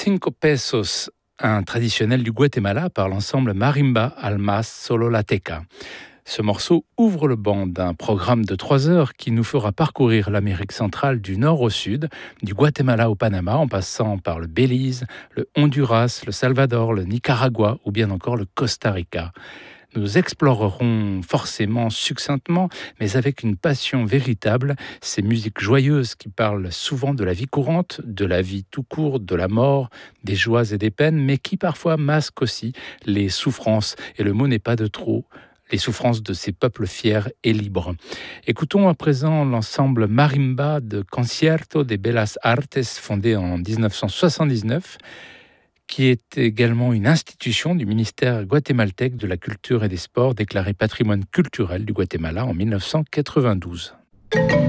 Cinco Pesos, un traditionnel du Guatemala par l'ensemble Marimba Almas Sololateca. Ce morceau ouvre le banc d'un programme de 3 heures qui nous fera parcourir l'Amérique centrale du nord au sud, du Guatemala au Panama, en passant par le Belize, le Honduras, le Salvador, le Nicaragua ou bien encore le Costa Rica. Nous explorerons forcément succinctement, mais avec une passion véritable, ces musiques joyeuses qui parlent souvent de la vie courante, de la vie tout court, de la mort, des joies et des peines, mais qui parfois masquent aussi les souffrances, et le mot n'est pas de trop, les souffrances de ces peuples fiers et libres. Écoutons à présent l'ensemble Marimba de Concierto de Bellas Artes, fondé en 1979, qui est également une institution du ministère guatémaltèque de la Culture et des Sports, déclarée patrimoine culturel du Guatemala en 1992.